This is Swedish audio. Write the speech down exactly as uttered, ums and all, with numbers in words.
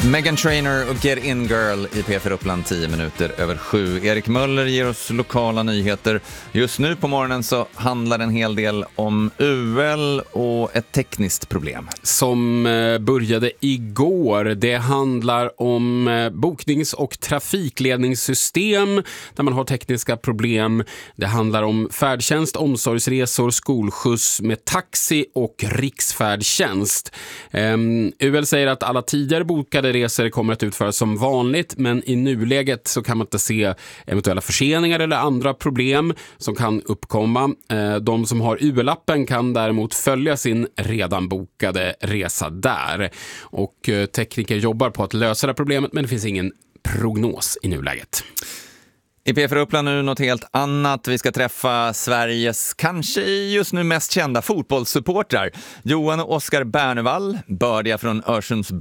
Meghan Trainor och Get In Girl i P fyra Uppland tio minuter över sju. Erik Möller ger oss lokala nyheter. Just nu på morgonen så handlar en hel del om U L och ett tekniskt problem. Som började igår. Det handlar om boknings- och trafikledningssystem där man har tekniska problem. Det handlar om färdtjänst, omsorgsresor, skolskjuts med taxi och riksfärdtjänst. Um, U L säger att alla tidigare bokade resor kommer att utföras som vanligt, men i nuläget så kan man inte se eventuella förseningar eller andra problem som kan uppkomma. De som har U L-appen kan däremot följa sin redan bokade resa där. Och tekniker jobbar på att lösa det problemet, men det finns ingen prognos i nuläget. I P fyra Uppland nu något helt annat. Vi ska träffa Sveriges kanske just nu mest kända fotbollssupportrar. Johan och Oskar Bernevall, bördiga från Örsunds